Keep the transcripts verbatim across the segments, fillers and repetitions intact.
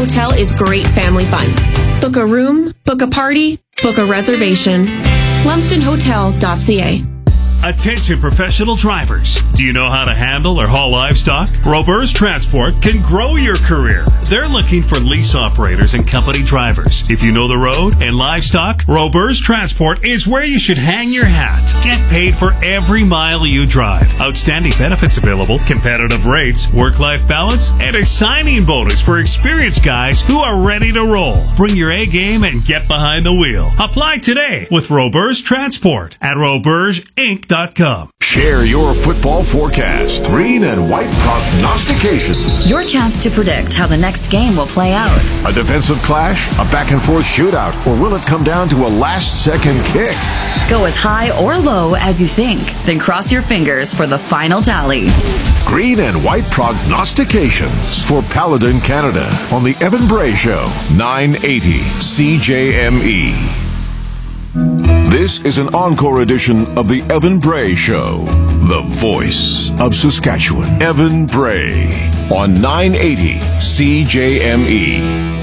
Hotel is great family fun. Book a room, book a party, book a reservation. lumsden hotel dot c a. Attention professional drivers. Do you know how to handle or haul livestock? Roberts Transport can grow your career. They're looking for lease operators and company drivers. If you know the road and livestock, Roberts Transport is where you should hang your hat. Get paid for every mile you drive. Outstanding benefits available, competitive rates, work-life balance, and a signing bonus for experienced guys who are ready to roll. Bring your A game and get behind the wheel. Apply today with Roberts Transport at roberts inc dot com. Share your football forecast. Green and white prognostications. Your chance to predict how the next game will play out. A defensive clash, a back and forth shootout, or will it come down to a last second kick? Go as high or low as you think, then cross your fingers for the final tally. Green and white prognostications for Paladin Canada on the Evan Bray Show, nine eighty C J M E. This is an encore edition of the Evan Bray Show, the voice of Saskatchewan. Evan Bray on nine eighty C J M E.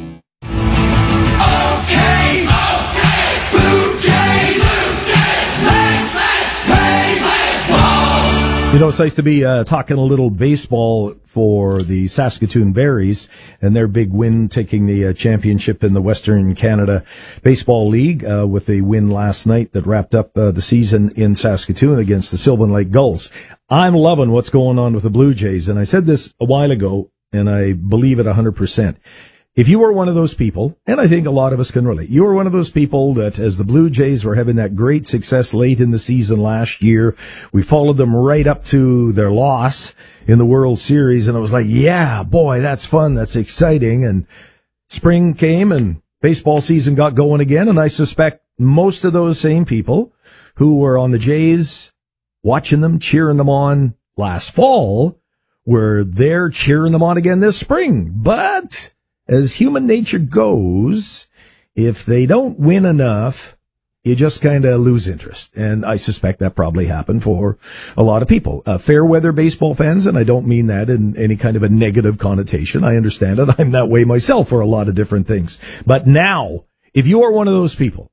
Okay, okay, Blue Jays, Blue Jays, let's play ball. You know, it's nice to be uh, talking a little baseball for the Saskatoon Berries and their big win, taking the uh, championship in the Western Canada Baseball League uh, with a win last night that wrapped up uh, the season in Saskatoon against the Sylvan Lake Gulls. I'm loving what's going on with the Blue Jays, and I said this a while ago, and I believe it one hundred percent. If you were one of those people, and I think a lot of us can relate, you were one of those people that as the Blue Jays were having that great success late in the season last year, we followed them right up to their loss in the World Series, and it was like, yeah, boy, that's fun, that's exciting, and spring came and baseball season got going again, and I suspect most of those same people who were on the Jays, watching them, cheering them on last fall, were there cheering them on again this spring. But as human nature goes, if they don't win enough, you just kind of lose interest. And I suspect that probably happened for a lot of people. Uh, fair weather baseball fans, and I don't mean that in any kind of a negative connotation. I understand it. I'm that way myself for a lot of different things. But now, if you are one of those people,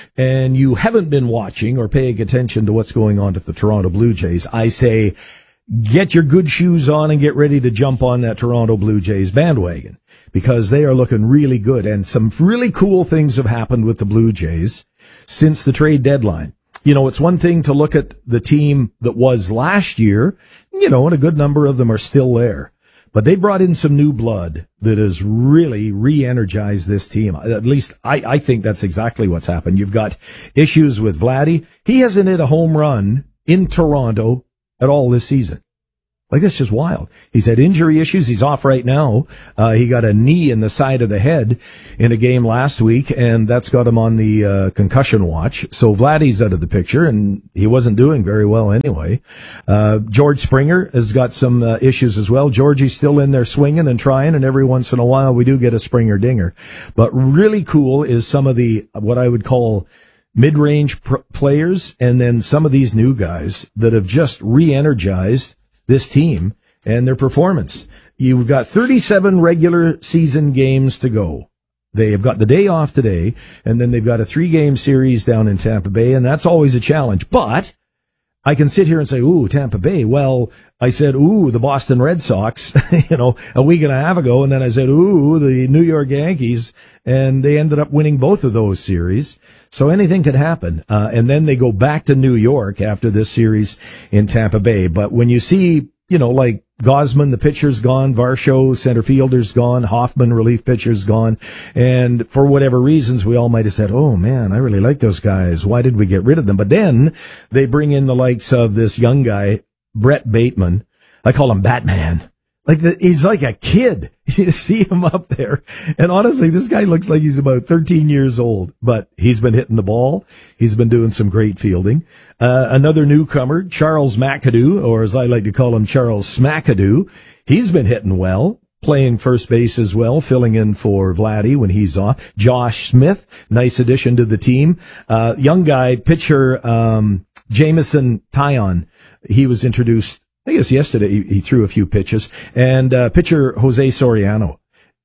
and you haven't been watching or paying attention to what's going on with the Toronto Blue Jays, I say, get your good shoes on and get ready to jump on that Toronto Blue Jays bandwagon, because they are looking really good. And some really cool things have happened with the Blue Jays since the trade deadline. You know, it's one thing to look at the team that was last year, you know, and a good number of them are still there. But they brought in some new blood that has really re-energized this team. At least I, I think that's exactly what's happened. You've got issues with Vladdy. He hasn't hit a home run in Toronto at all this season. Like, that's just wild. He's had injury issues. He's off right now. Uh, he got a knee in the side of the head in a game last week, and that's got him on the uh, concussion watch. So Vladdy's out of the picture, and he wasn't doing very well anyway. Uh, George Springer has got some uh, issues as well. Georgie's still in there swinging and trying, and every once in a while we do get a Springer dinger. But really cool is some of the, what I would call mid-range pr- players, and then some of these new guys that have just re-energized this team and their performance. You've got thirty-seven regular season games to go. They have got the day off today, and then they've got a three-game series down in Tampa Bay, and that's always a challenge. But I can sit here and say, ooh, Tampa Bay. Well, I said, ooh, the Boston Red Sox, you know, a week and a half ago, and then I said, ooh, the New York Yankees, and they ended up winning both of those series. So anything could happen. Uh, and then they go back to New York after this series in Tampa Bay. But when you see, you know, like Gosman, the pitcher's gone, Varsho, center fielder's gone, Hoffman, relief pitcher's gone, and for whatever reasons, we all might have said, oh man, I really like those guys. Why did we get rid of them? But then they bring in the likes of this young guy, Brett Bateman. I call him Batman. Like, the, he's like a kid. You see him up there. And honestly, this guy looks like he's about thirteen years old, but he's been hitting the ball. He's been doing some great fielding. Uh, another newcomer, Charles McAdoo, or as I like to call him, Charles Smackadoo. He's been hitting well, playing first base as well, filling in for Vladdy when he's off. Josh Smith, nice addition to the team. Uh, young guy, pitcher, um, Jameson Taillon. He was introduced, I guess yesterday he, he threw a few pitches, and uh, pitcher Jose Soriano.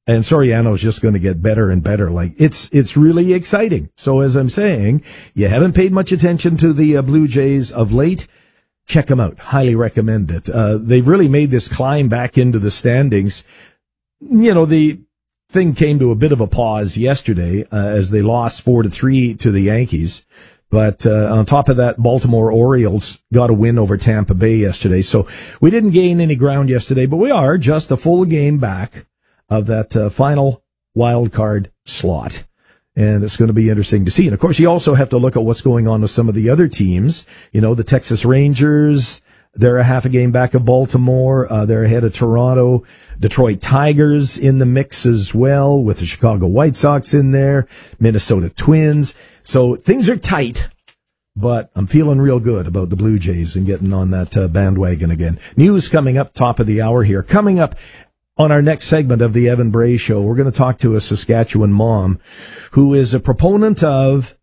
And Soriano's just going to get better and better. Like, it's, it's really exciting. So as I'm saying, you haven't paid much attention to the uh, Blue Jays of late. Check them out. Highly recommend it. Uh, they've really made this climb back into the standings. You know, the thing came to a bit of a pause yesterday, uh, as they lost four to three to the Yankees. But, uh, on top of that, Baltimore Orioles got a win over Tampa Bay yesterday. So we didn't gain any ground yesterday, but we are just a full game back of that uh, final wild card slot. And it's going to be interesting to see. And of course, you also have to look at what's going on with some of the other teams. You know, the Texas Rangers, they're a half a game back of Baltimore. Uh, they're ahead of Toronto. Detroit Tigers in the mix as well, with the Chicago White Sox in there, Minnesota Twins. So things are tight, but I'm feeling real good about the Blue Jays and getting on that uh, bandwagon again. News coming up top of the hour here. Coming up on our next segment of the Evan Bray Show, we're going to talk to a Saskatchewan mom who is a proponent of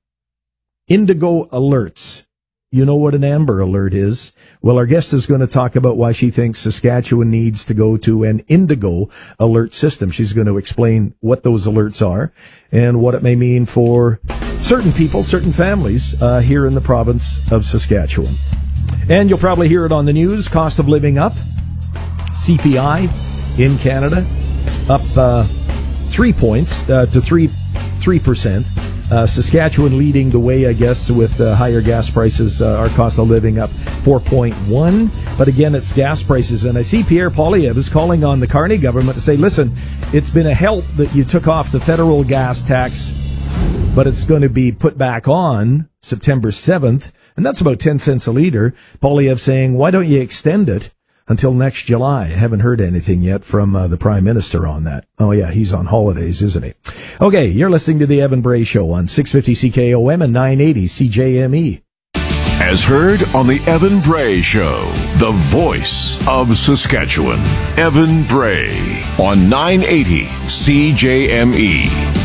indigo alerts. You know what an Amber Alert is? Well, our guest is going to talk about why she thinks Saskatchewan needs to go to an indigo alert system. She's going to explain what those alerts are and what it may mean for certain people, certain families uh, here in the province of Saskatchewan. And you'll probably hear it on the news. Cost of living up. C P I in Canada up uh, three points uh, to three three percent. Uh, Saskatchewan leading the way, I guess, with uh, higher gas prices. Uh, our cost of living up four point one. But again, it's gas prices. And I see Pierre Poilievre is calling on the Carney government to say, listen, it's been a help that you took off the federal gas tax, but it's going to be put back on September seventh. And that's about ten cents a litre. Poilievre saying, why don't you extend it until next July? I haven't heard anything yet from uh, the Prime Minister on that. Oh, yeah, he's on holidays, isn't he? Okay, you're listening to the Evan Bray Show on six fifty C K O M and nine eighty C J M E. As heard on the Evan Bray Show, the voice of Saskatchewan. Evan Bray on nine eighty C J M E.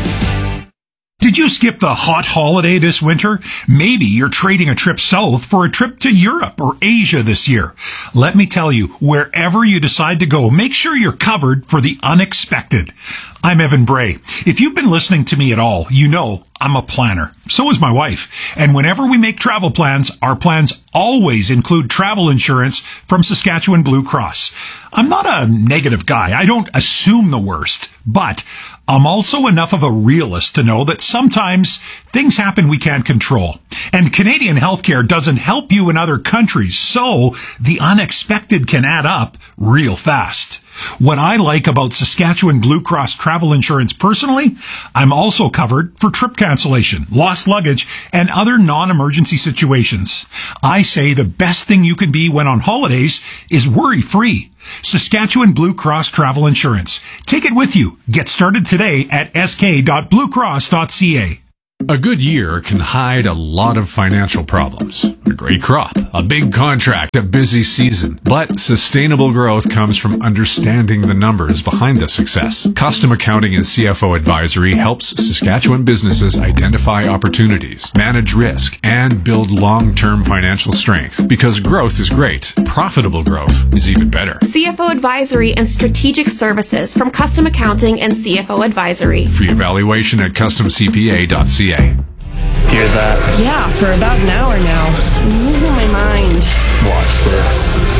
Did you skip the hot holiday this winter? Maybe you're trading a trip south for a trip to Europe or Asia this year. Let me tell you, wherever you decide to go, make sure you're covered for the unexpected. I'm Evan Bray. If you've been listening to me at all, you know I'm a planner. So is my wife. And whenever we make travel plans, our plans always include travel insurance from Saskatchewan Blue Cross. I'm not a negative guy. I don't assume the worst. But I'm also enough of a realist to know that sometimes things happen we can't control. And Canadian healthcare doesn't help you in other countries, so the unexpected can add up real fast. What I like about Saskatchewan Blue Cross travel insurance personally, I'm also covered for trip cancellation, lost luggage, and other non-emergency situations. I say the best thing you can be when on holidays is worry-free. Saskatchewan Blue Cross Travel Insurance. Take it with you. Get started today at s k dot blue cross dot c a. A good year can hide a lot of financial problems. A great crop, a big contract, a busy season. But sustainable growth comes from understanding the numbers behind the success. Custom Accounting and C F O Advisory helps Saskatchewan businesses identify opportunities, manage risk, and build long-term financial strength. Because growth is great, profitable growth is even better. C F O Advisory and Strategic Services from Custom Accounting and C F O Advisory. Free evaluation at custom c p a dot c a. Hear that? Yeah, for about an hour now. I'm losing my mind. Watch this.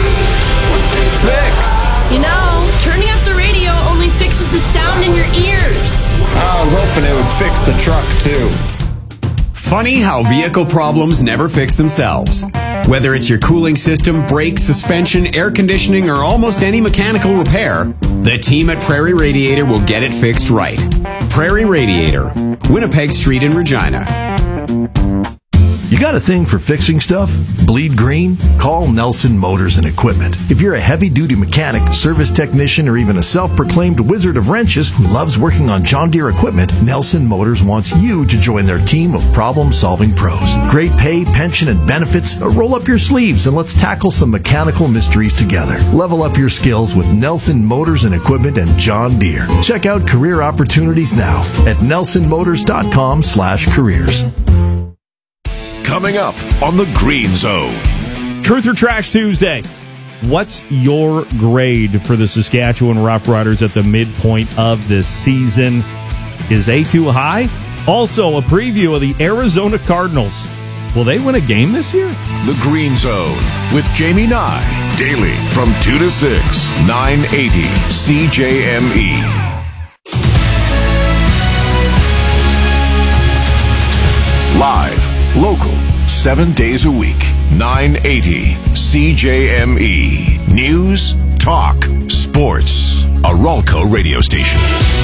Fixed! You know, turning up the radio only fixes the sound in your ears. I was hoping it would fix the truck, too. Funny how vehicle problems never fix themselves. Whether it's your cooling system, brakes, suspension, air conditioning, or almost any mechanical repair, the team at Prairie Radiator will get it fixed right. Prairie Radiator, Winnipeg Street in Regina. You got a thing for fixing stuff? Bleed green? Call Nelson Motors and Equipment. If you're a heavy-duty mechanic, service technician, or even a self-proclaimed wizard of wrenches who loves working on John Deere equipment, Nelson Motors wants you to join their team of problem-solving pros. Great pay, pension, and benefits? Roll up your sleeves and let's tackle some mechanical mysteries together. Level up your skills with Nelson Motors and Equipment and John Deere. Check out career opportunities now at nelson motors dot com slash careers. Coming up on the Green Zone. Truth or Trash Tuesday. what's your grade for the Saskatchewan Roughriders at the midpoint of this season? Is A too high? Also, a preview of the Arizona Cardinals. Will they win a game this year? The Green Zone with Jamie Nye. Daily from two to six, nine eighty C J M E. Live, local, seven days a week, nine eighty C J M E. News, talk, sports. A Ralco radio station.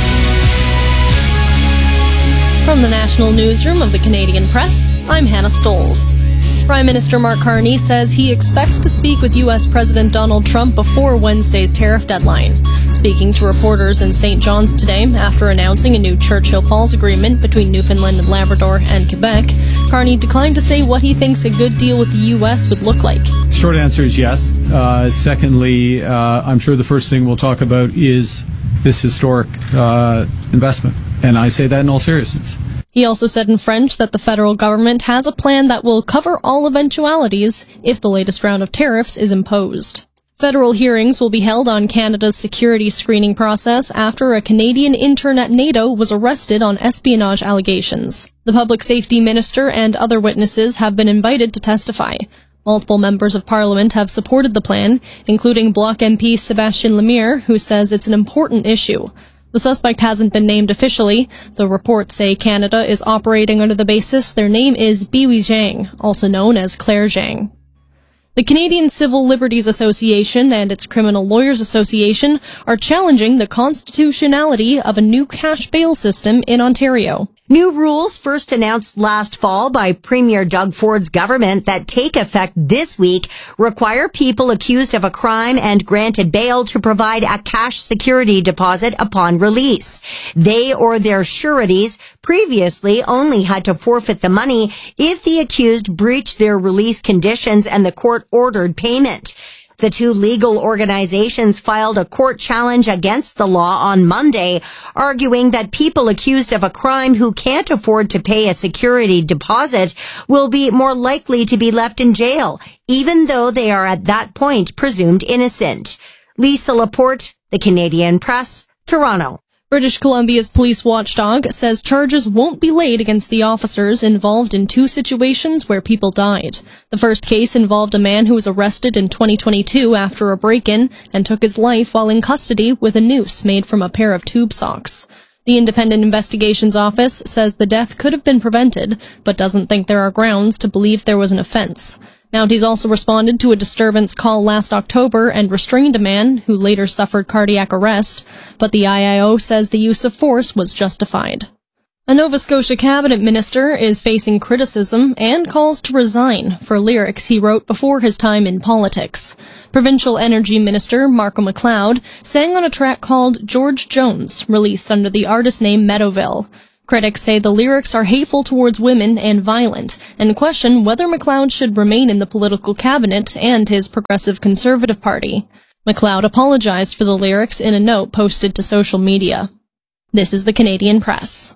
From the National Newsroom of the Canadian Press, I'm Hannah Stolz. Prime Minister Mark Carney says he expects to speak with U S President Donald Trump before Wednesday's tariff deadline. Speaking to reporters in Saint John's today after announcing a new Churchill Falls agreement between Newfoundland and Labrador and Quebec, Carney declined to say what he thinks a good deal with the U S would look like. Short answer is yes. Uh, secondly, uh, I'm sure the first thing we'll talk about is this historic uh, investment. And I say that in all seriousness. He also said in French that the federal government has a plan that will cover all eventualities if the latest round of tariffs is imposed. Federal hearings will be held on Canada's security screening process after a Canadian intern at NATO was arrested on espionage allegations. The public safety minister and other witnesses have been invited to testify. Multiple members of Parliament have supported the plan, including Bloc M P Sébastien Lemire, who says it's an important issue. The suspect hasn't been named officially. The reports say Canada is operating under the basis their name is Biwi Zhang, also known as Claire Zhang. The Canadian Civil Liberties Association and its Criminal Lawyers Association are challenging the constitutionality of a new cash bail system in Ontario. New rules first announced last fall by Premier Doug Ford's government that take effect this week require people accused of a crime and granted bail to provide a cash security deposit upon release. They or their sureties previously only had to forfeit the money if the accused breached their release conditions and the court ordered payment. The two legal organizations filed a court challenge against the law on Monday, arguing that people accused of a crime who can't afford to pay a security deposit will be more likely to be left in jail, even though they are at that point presumed innocent. Lisa Laporte, The Canadian Press, Toronto. British Columbia's police watchdog says charges won't be laid against the officers involved in two situations where people died. The first case involved a man who was arrested in twenty twenty-two after a break-in and took his life while in custody with a noose made from a pair of tube socks. The Independent Investigations Office says the death could have been prevented, but doesn't think there are grounds to believe there was an offense. Mounties also responded to a disturbance call last October and restrained a man who later suffered cardiac arrest, but the I I O says the use of force was justified. A Nova Scotia cabinet minister is facing criticism and calls to resign for lyrics he wrote before his time in politics. Provincial Energy Minister Marco McLeod sang on a track called George Jones, released under the artist name Meadowville. Critics say the lyrics are hateful towards women and violent, and question whether McLeod should remain in the political cabinet and his Progressive Conservative Party. McLeod apologized for the lyrics in a note posted to social media. This is the Canadian Press.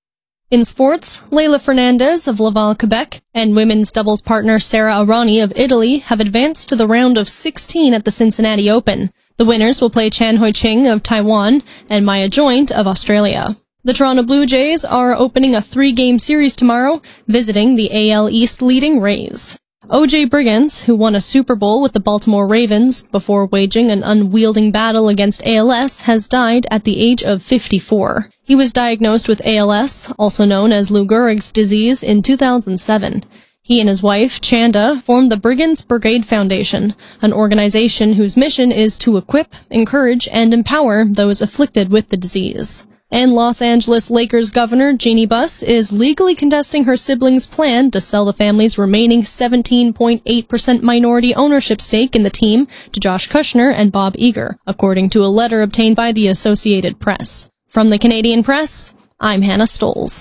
In sports, Leylah Fernandez of Laval, Quebec, and women's doubles partner Sara Errani of Italy have advanced to the round of sixteen at the Cincinnati Open. The winners will play Chan Hoi Ching of Taiwan and Maya Joint of Australia. The Toronto Blue Jays are opening a three-game series tomorrow, visiting the A L East leading Rays. O J Brigance, who won a Super Bowl with the Baltimore Ravens before waging an unwielding battle against A L S, has died at the age of fifty-four. He was diagnosed with A L S, also known as Lou Gehrig's disease, in two thousand seven. He and his wife, Chanda, formed the Brigance Brigade Foundation, an organization whose mission is to equip, encourage, and empower those afflicted with the disease. And Los Angeles Lakers governor Jeannie Buss is legally contesting her siblings' plan to sell the family's remaining seventeen point eight percent minority ownership stake in the team to Josh Kushner and Bob Iger, according to a letter obtained by the Associated Press. From the Canadian Press, I'm Hannah Stolz.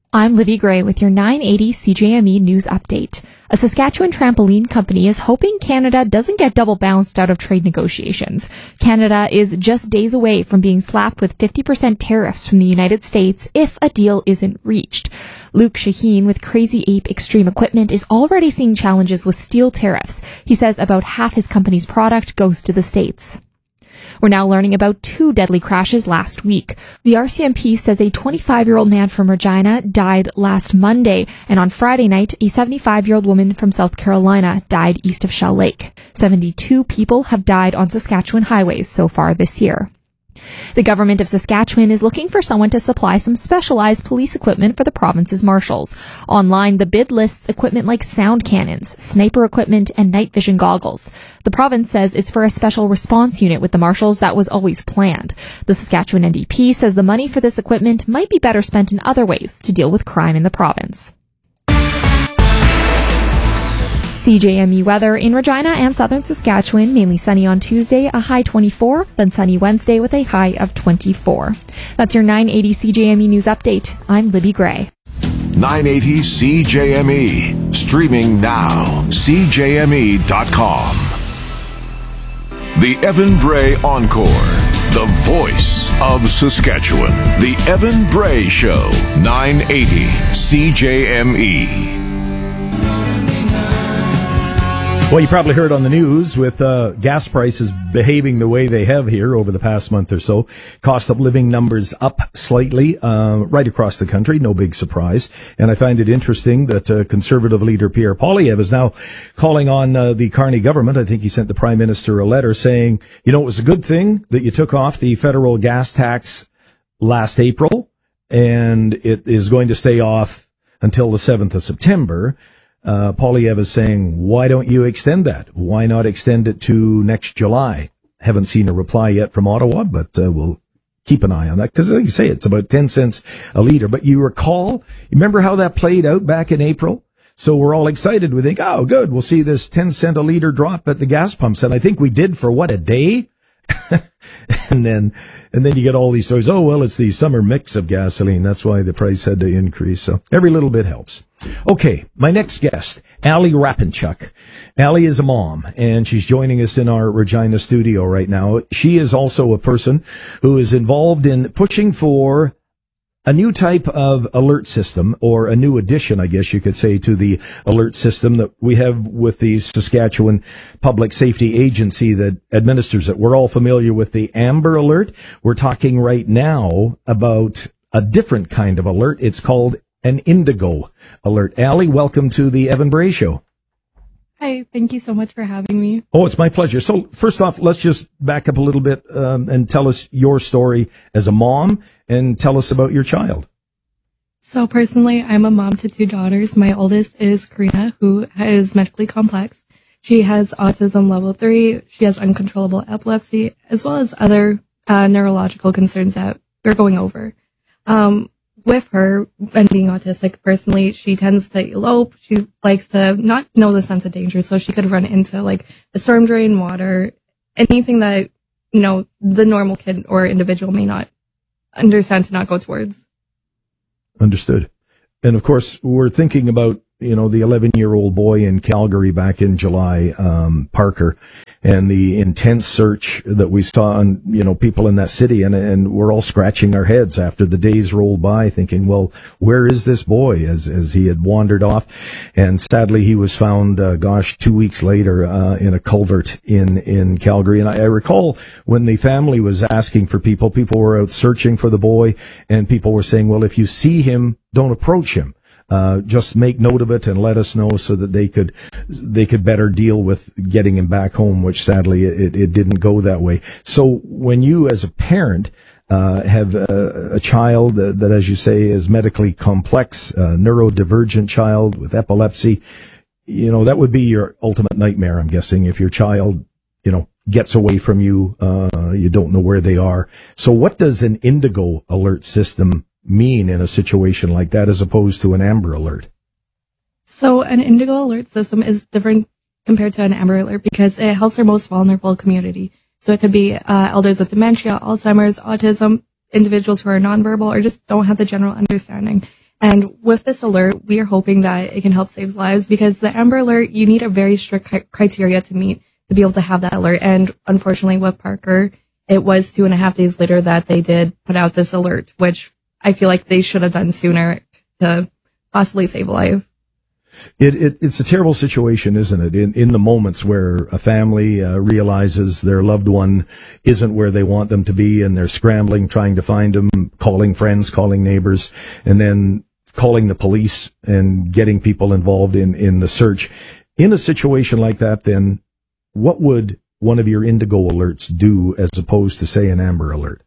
I'm Libby Gray with your nine eighty C J M E news update. A Saskatchewan trampoline company is hoping Canada doesn't get double bounced out of trade negotiations. Canada is just days away from being slapped with fifty percent tariffs from the United States if a deal isn't reached. Luke Shaheen with Crazy Ape Extreme Equipment is already seeing challenges with steel tariffs. He says about half his company's product goes to the States. We're now learning about two deadly crashes last week. The R C M P says a twenty-five-year-old man from Regina died last Monday, and on Friday night, a seventy-five-year-old woman from South Carolina died east of Shell Lake. seventy-two people have died on Saskatchewan highways so far this year. The government of Saskatchewan is looking for someone to supply some specialized police equipment for the province's marshals. Online, the bid lists equipment like sound cannons, sniper equipment, and night vision goggles. The province says it's for a special response unit with the marshals that was always planned. The Saskatchewan N D P says the money for this equipment might be better spent in other ways to deal with crime in the province. C J M E weather in Regina and southern Saskatchewan, mainly sunny on Tuesday, a high twenty-four, then sunny Wednesday with a high of twenty-four. That's your nine eighty C J M E news update. I'm Libby Gray. nine eighty C J M E. Streaming now. C J M E dot com. The Evan Bray Encore. The voice of Saskatchewan. The Evan Bray Show. nine eighty C J M E. Well, you probably heard on the news with uh, gas prices behaving the way they have here over the past month or so. Cost of living numbers up slightly uh, right across the country. No big surprise. And I find it interesting that uh, Conservative leader Pierre Poilievre is now calling on uh, the Carney government. I think he sent the Prime Minister a letter saying, you know, it was a good thing that you took off the federal gas tax last April, and it is going to stay off until the seventh of September. Uh, Poilievre is saying, why don't you extend that? Why not extend it to next July? Haven't seen a reply yet from Ottawa, but uh, we'll keep an eye on that. Because like you say, it's about ten cents a litre. But you recall, you remember how that played out back in April? So we're all excited. We think, oh, good, we'll see this ten cent a litre drop at the gas pumps. And I think we did for, what, a day? and then and then you get all these stories. Oh, well, it's the summer mix of gasoline. That's why the price had to increase. So every little bit helps. Okay, my next guest, Ali Rapanchuk. Ali is a mom, and she's joining us in our Regina studio right now. She is also a person who is involved in pushing for a new type of alert system, or a new addition, I guess you could say, to the alert system that we have with the Saskatchewan Public Safety Agency that administers it. We're all familiar with the Amber Alert. We're talking right now about a different kind of alert. It's called an Indigo Alert. Ali, welcome to the Evan Bray Show. Hi, thank you so much for having me. Oh, it's my pleasure. So first off, let's just back up a little bit um, and tell us your story as a mom, and tell us about your child. So personally, I'm a mom to two daughters. My oldest is Karina, who is medically complex. She has autism level three. She has uncontrollable epilepsy, as well as other uh, neurological concerns that we're going over. Um, with her and being autistic, personally, she tends to elope. She likes to not know the sense of danger, so she could run into like a storm drain, water, anything that, you know, the normal kid or individual may not understand to not go towards. Understood. And of course, we're thinking about, you know, the eleven-year-old boy in Calgary back in July, um, Parker, and the intense search that we saw on, you know, people in that city. And, and we're all scratching our heads after the days rolled by thinking, well, where is this boy, as, as he had wandered off? And sadly, he was found, uh, gosh, two weeks later, uh, in a culvert in, in Calgary. And I, I recall when the family was asking for people, people were out searching for the boy, and people were saying, well, if you see him, don't approach him. Uh, just make note of it and let us know so that they could, they could better deal with getting him back home, which sadly it, it didn't go that way. So when you as a parent, uh, have a, a child that, that, as you say, is medically complex, uh, neurodivergent child with epilepsy, you know, that would be your ultimate nightmare, I'm guessing, if your child, you know, gets away from you, uh, you don't know where they are. So what does an Indigo alert system mean in a situation like that as opposed to an Amber Alert? So an Indigo Alert system is different compared to an Amber Alert because it helps our most vulnerable community. So it could be uh, elders with dementia, Alzheimer's, autism, individuals who are nonverbal or just don't have the general understanding. And with this alert, we are hoping that it can help save lives because the Amber Alert, you need a very strict cri- criteria to meet to be able to have that alert. And unfortunately with Parker, it was two and a half days later that they did put out this alert, which I feel like they should have done sooner to possibly save a life. It, it it's a terrible situation, isn't it? In in the moments where a family uh, realizes their loved one isn't where they want them to be, and they're scrambling, trying to find them, calling friends, calling neighbors, and then calling the police and getting people involved in in the search. In a situation like that, then what would one of your Indigo alerts do as opposed to, say, an Amber Alert?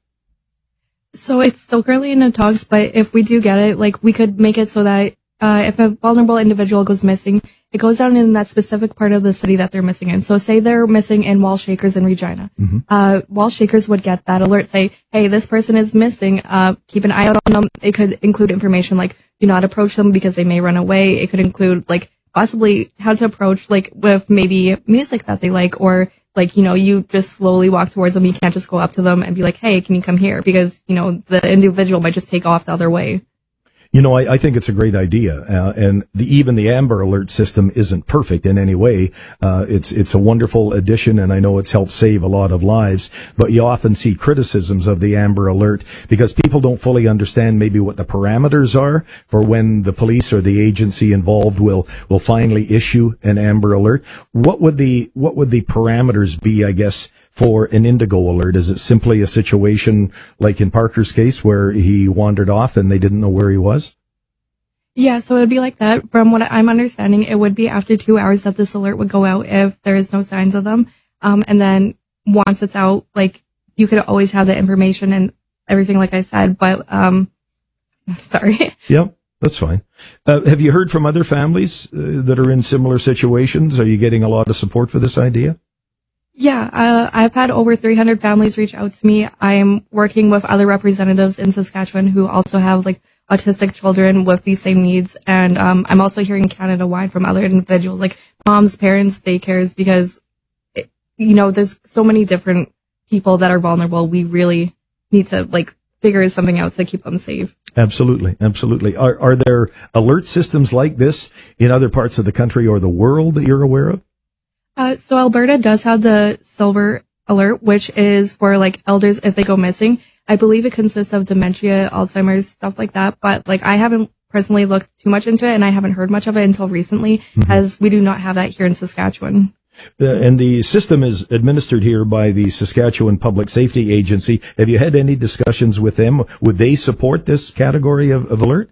So it's still currently in the talks, but if we do get it, like we could make it so that Uh, if a vulnerable individual goes missing, it goes down in that specific part of the city that they're missing in. So say they're missing in Wall Shakers in Regina. Mm-hmm. Uh, Wall Shakers would get that alert, say, hey, this person is missing. Uh, keep an eye out on them. It could include information like do not approach them because they may run away. It could include like possibly how to approach like with maybe music that they like, or like, you know, you just slowly walk towards them. You can't just go up to them and be like, hey, can you come here? Because, you know, the individual might just take off the other way. You know, I, I think it's a great idea, uh, and the, even the Amber Alert system isn't perfect in any way. Uh, it's it's a wonderful addition, and I know it's helped save a lot of lives. But you often see criticisms of the Amber Alert because people don't fully understand maybe what the parameters are for when the police or the agency involved will will finally issue an Amber Alert. What would the what would the parameters be, I guess, for an Indigo Alert? Is it simply a situation like in Parker's case where he wandered off and they didn't know where he was? Yeah, so it would be like that. From what I'm understanding, it would be after two hours that this alert would go out if there is no signs of them. Um, and then once it's out, like, you could always have the information and everything, like I said, but, um, sorry. Yep, that's fine. Uh, have you heard from other families uh, that are in similar situations? Are you getting a lot of support for this idea? Yeah, uh, I've had over three hundred families reach out to me. I'm working with other representatives in Saskatchewan who also have like autistic children with these same needs. And um, I'm also hearing Canada-wide from other individuals like moms, parents, daycares, because, it, you know, there's so many different people that are vulnerable. We really need to like figure something out to keep them safe. Absolutely. Absolutely. Are, are there alert systems like this in other parts of the country or the world that you're aware of? Uh, so Alberta does have the Silver Alert, which is for like elders if they go missing. I believe it consists of dementia, Alzheimer's, stuff like that. But like I haven't personally looked too much into it, and I haven't heard much of it until recently, mm-hmm. as we do not have that here in Saskatchewan. Uh, and the system is administered here by the Saskatchewan Public Safety Agency. Have you had any discussions with them? Would they support this category of, of alert?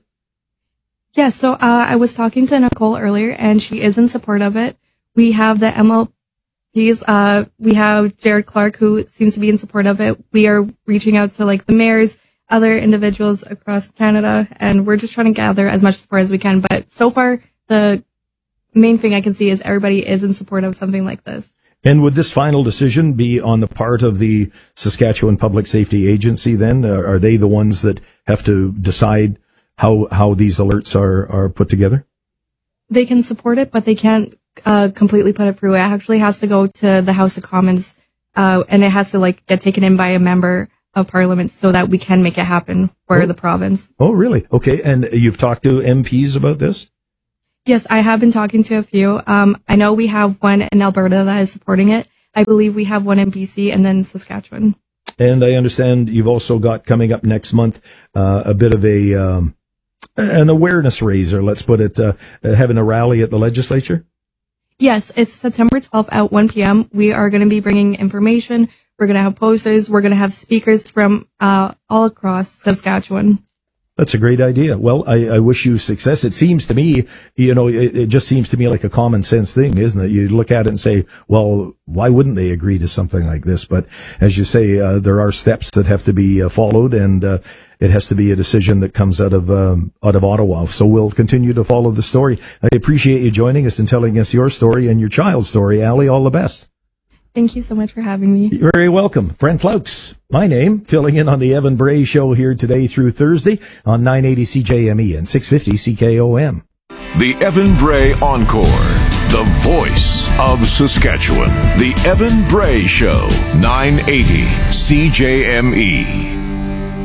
Yeah, so uh, I was talking to Nicole earlier, and she is in support of it. We have the M L Ps, uh, we have Jared Clark, who seems to be in support of it. We are reaching out to like the mayors, other individuals across Canada, and we're just trying to gather as much support as we can. But so far, the main thing I can see is everybody is in support of something like this. And would this final decision be on the part of the Saskatchewan Public Safety Agency then? Uh, are they the ones that have to decide how, how these alerts are, are put together? They can support it, but they can't uh, completely put it through. It actually has to go to the House of Commons, uh, and it has to like get taken in by a member of Parliament so that we can make it happen for oh. the province. Oh, really? Okay. And you've talked to M Ps about this? Yes, I have been talking to a few. Um, I know we have one in Alberta that is supporting it. I believe we have one in B C and then Saskatchewan. And I understand you've also got coming up next month uh, a bit of a um, an awareness raiser, let's put it, uh, having a rally at the legislature? Yes, it's September twelfth at one p.m. We are going to be bringing information. We're going to have posters. We're going to have speakers from uh, all across Saskatchewan. That's a great idea. Well, I, I wish you success. It seems to me, you know, it, it just seems to me like a common sense thing, isn't it? You look at it and say, well, why wouldn't they agree to something like this? But as you say, uh, there are steps that have to be uh, followed, and uh, it has to be a decision that comes out of um, out of Ottawa. So we'll continue to follow the story. I appreciate you joining us and telling us your story and your child's story. Allie, all the best. Thank you so much for having me. You're very welcome. Brent Plaux, my name, filling in on the Evan Bray Show here today through Thursday on nine eighty C J M E and six fifty C K O M. The Evan Bray Encore, the voice of Saskatchewan. The Evan Bray Show, nine eighty C J M E.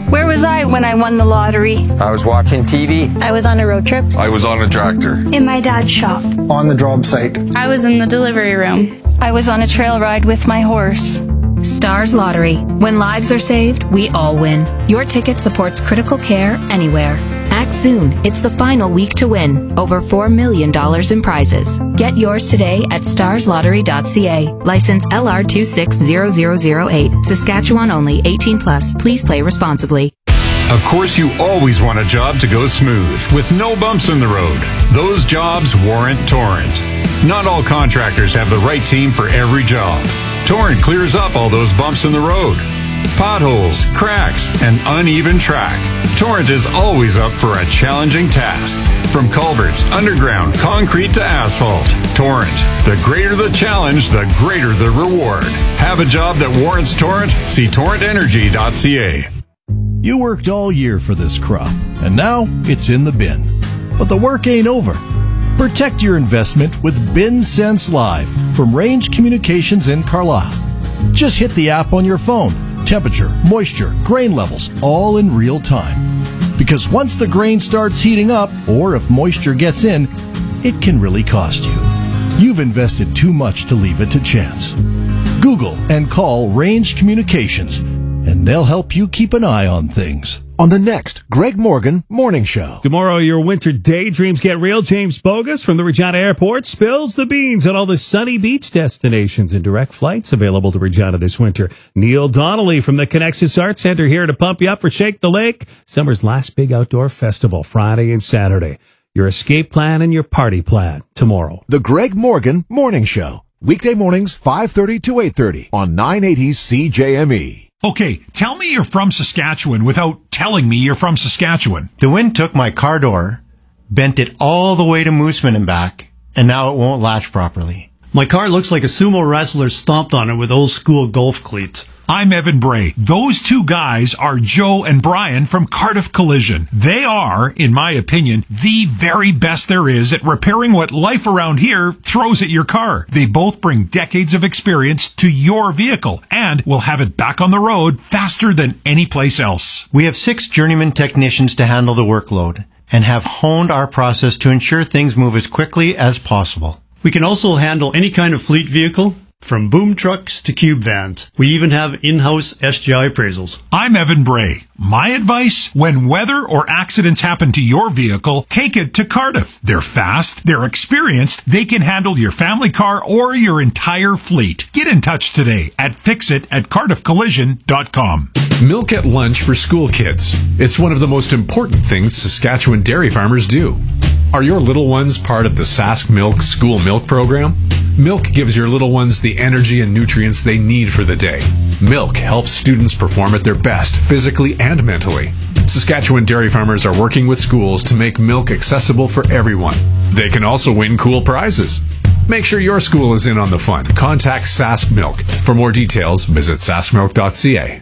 Where was I when I won the lottery? I was watching T V. I was on a road trip. I was on a tractor. In my dad's shop. On the job site. I was in the delivery room. I was on a trail ride with my horse. Stars Lottery. When lives are saved, we all win. Your ticket supports critical care anywhere. Act soon. It's the final week to win. Over four million dollars in prizes. Get yours today at stars lottery dot c a. License L R two six zero zero zero eight. Saskatchewan only. eighteen plus. Please play responsibly. Of course, you always want a job to go smooth, with no bumps in the road. Those jobs warrant Torrent. Not all contractors have the right team for every job. Torrent clears up all those bumps in the road. Potholes, cracks, and uneven track. Torrent is always up for a challenging task. From culverts, underground, concrete to asphalt. Torrent. The greater the challenge, the greater the reward. Have a job that warrants Torrent? See torrent energy dot c a. You worked all year for this crop, and now it's in the bin. But the work ain't over. Protect your investment with Bin Sense Live from Range Communications in Carlisle. Just hit the app on your phone. Temperature, moisture, grain levels, all in real time. Because once the grain starts heating up, or if moisture gets in, it can really cost you. You've invested too much to leave it to chance. Google and call Range Communications, and they'll help you keep an eye on things. On the next Greg Morgan Morning Show. Tomorrow, your winter daydreams get real. James Bogus from the Regina Airport spills the beans on all the sunny beach destinations and direct flights available to Regina this winter. Neil Donnelly from the Connexus Arts Center here to pump you up for Shake the Lake, summer's last big outdoor festival, Friday and Saturday. Your escape plan and your party plan tomorrow. The Greg Morgan Morning Show. Weekday mornings, five thirty to eight thirty on nine eighty C J M E. Okay, tell me you're from Saskatchewan without telling me you're from Saskatchewan. The wind took my car door, bent it all the way to Mooseman and back, and now it won't latch properly. My car looks like a sumo wrestler stomped on it with old school golf cleats. I'm Evan Bray. Those two guys are Joe and Brian from Cardiff Collision. They are, in my opinion, the very best there is at repairing what life around here throws at your car. They both bring decades of experience to your vehicle and will have it back on the road faster than any place else. We have six journeyman technicians to handle the workload and have honed our process to ensure things move as quickly as possible. We can also handle any kind of fleet vehicle, from boom trucks to cube vans. We even have in-house S G I appraisals. I'm Evan Bray. My advice, when weather or accidents happen to your vehicle, take it to Cardiff. They're fast, they're experienced, they can handle your family car or your entire fleet. Get in touch today at fixit at cardiff collision dot com. Milk at lunch for school kids. It's one of the most important things Saskatchewan dairy farmers do. Are your little ones part of the Sask Milk School Milk Program? Milk gives your little ones the energy and nutrients they need for the day. Milk helps students perform at their best, physically and mentally. Saskatchewan dairy farmers are working with schools to make milk accessible for everyone. They can also win cool prizes. Make sure your school is in on the fun. Contact Sask Milk. For more details, visit sask milk dot c a.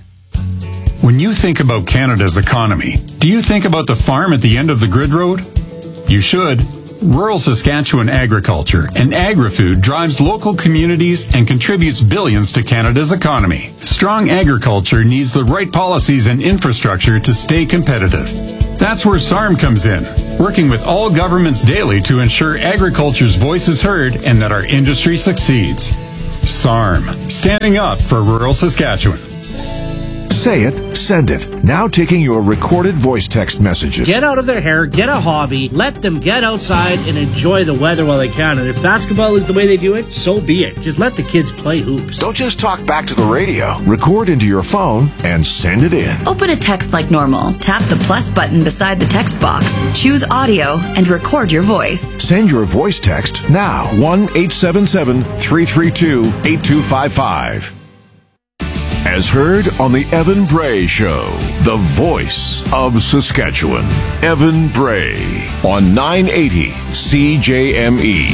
When you think about Canada's economy, do you think about the farm at the end of the grid road? You should. Rural Saskatchewan agriculture and agri-food drives local communities and contributes billions to Canada's economy. Strong agriculture needs the right policies and infrastructure to stay competitive. That's where S A R M comes in, working with all governments daily to ensure agriculture's voice is heard and that our industry succeeds. S A R M, standing up for rural Saskatchewan. Say it, send it. Now taking your recorded voice text messages. Get out of their hair, get a hobby, let them get outside and enjoy the weather while they can. And if basketball is the way they do it, so be it. Just let the kids play hoops. Don't just talk back to the radio. Record into your phone and send it in. Open a text like normal. Tap the plus button beside the text box. Choose audio and record your voice. Send your voice text now. one eight seven seven, three three two, eight two five five. As heard on the Evan Bray Show, the voice of Saskatchewan. Evan Bray on nine eighty C J M E.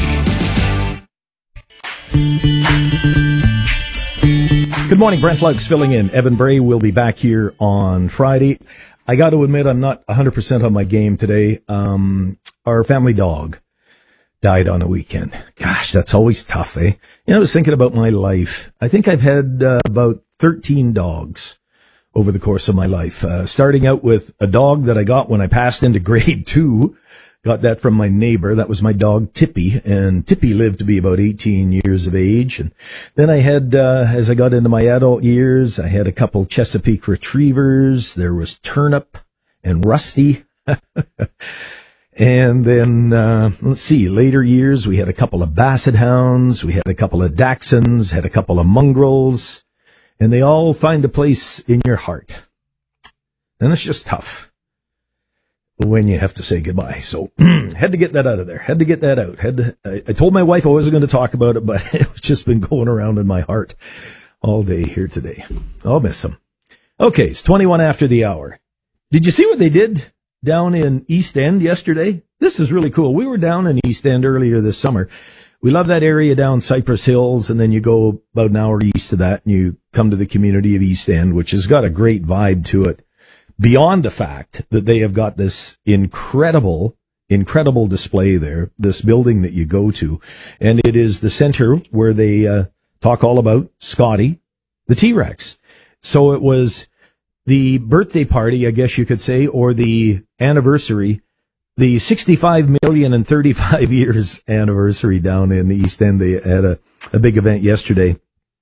Good morning, Brent Lugs filling in. Evan Bray will be back here on Friday. I got to admit, I'm not one hundred percent on my game today. Um, our family dog died on the weekend. Gosh, that's always tough, eh? You know, I was thinking about my life. I think I've had uh, about thirteen dogs over the course of my life. Uh, starting out with a dog that I got when I passed into grade two. Got that from my neighbor. That was my dog, Tippy. And Tippy lived to be about eighteen years of age. And then I had, uh, as I got into my adult years, I had a couple Chesapeake Retrievers. There was Turnip and Rusty. And then, uh, let's see, later years, we had a couple of Basset Hounds. We had a couple of Dachshunds, had a couple of Mongrels. And they all find a place in your heart. And it's just tough when you have to say goodbye. So had to get that out of there. Had to get that out. Had to, I, I told my wife I wasn't going to talk about it, but it's just been going around in my heart all day here today. I'll miss them. Okay, it's twenty-one after the hour. Did you see what they did down in East End yesterday? This is really cool. We were down in East End earlier this summer. We love that area down Cypress Hills, and then you go about an hour east of that and you come to the community of East End, which has got a great vibe to it. Beyond the fact that they have got this incredible, incredible display there, this building that you go to, and it is the center where they uh, talk all about Scotty, the T-Rex. So it was the birthday party, I guess you could say, or the anniversary, the sixty-five million and thirty-five years anniversary down in the East End. They had a, a big event yesterday.